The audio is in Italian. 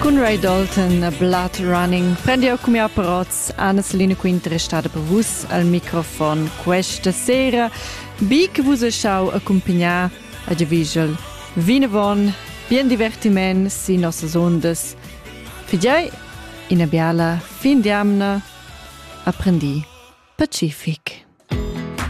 Con Ray Dalton, Blood Running. Prendi auch come apparots, Anna Selina Quinter è stata per vos al microfono questa sera. Big vos schau accompagnar a Giavischel. Vinavon, bien divertiment, si nossas ondas. Figliai, in a biala fin di amna, apprendi Pacific.